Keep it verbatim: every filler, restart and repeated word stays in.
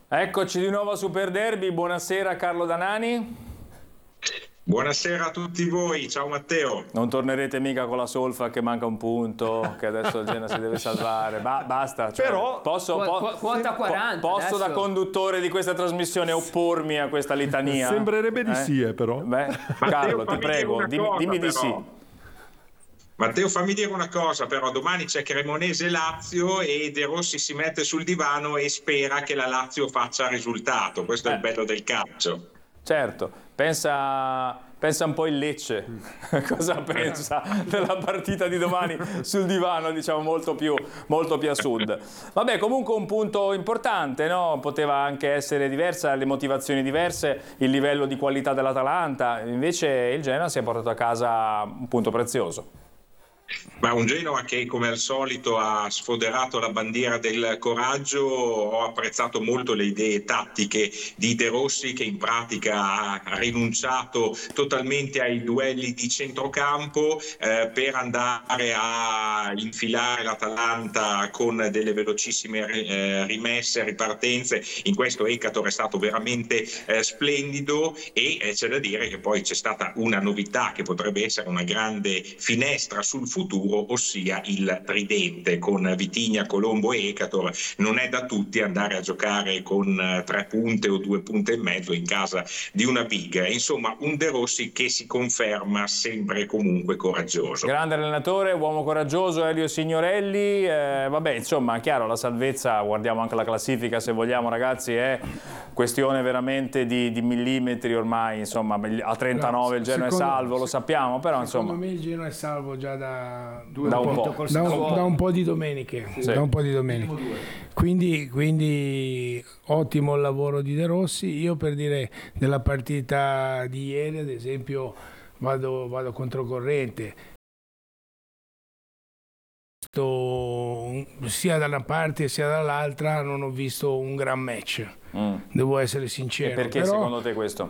Eccoci di nuovo a Super Derby, buonasera Carlo Danani. Buonasera a tutti voi, ciao Matteo. Non tornerete mica con la solfa che manca un punto, che adesso il Genoa si deve salvare, ba basta. Cioè, Però posso, po quota quaranta, posso adesso. da conduttore di questa trasmissione oppormi a questa litania? Sembrerebbe di eh? sì, eh, però. Beh, Matteo, Carlo, ti prego, cosa, dimmi, dimmi di sì. Matteo, fammi dire una cosa, però domani c'è Cremonese-Lazio e De Rossi si mette sul divano e spera che la Lazio faccia risultato. Questo eh. è il bello del calcio. Certo, pensa, pensa un po' il Lecce, cosa pensa della partita di domani sul divano, diciamo molto più, molto più a sud. Vabbè, comunque un punto importante, no? Poteva anche essere diversa, le motivazioni diverse, il livello di qualità dell'Atalanta, invece il Genoa si è portato a casa un punto prezioso. Ma un Genoa che come al solito ha sfoderato la bandiera del coraggio. Ho apprezzato molto le idee tattiche di De Rossi, che in pratica ha rinunciato totalmente ai duelli di centrocampo eh, per andare a infilare l'Atalanta con delle velocissime eh, rimesse, ripartenze. In questo Ekator è stato veramente eh, splendido e eh, c'è da dire che poi c'è stata una novità che potrebbe essere una grande finestra sul futuro, ossia il tridente con Vitinha, Colombo e Ekator. Non è da tutti andare a giocare con tre punte o due punte e mezzo in casa di una big. Insomma, un De Rossi che si conferma sempre e comunque coraggioso. Grande allenatore, uomo coraggioso, Elio Signorelli. Eh, vabbè, insomma, chiaro, la salvezza, guardiamo anche la classifica se vogliamo, ragazzi, è questione veramente di, di millimetri ormai. Insomma, a trentanove il Genoa è salvo, lo sappiamo, però insomma. Secondo me il Genoa è salvo già da Due da, un po'. Da, un, da un po' di domeniche, sì. da un po' di domeniche. Quindi, quindi ottimo il lavoro di De Rossi. Io per dire della partita di ieri, ad esempio, vado, vado controcorrente. Sia da una parte sia dall'altra non ho visto un gran match. Mm. Devo essere sincero. E perché però, secondo te questo?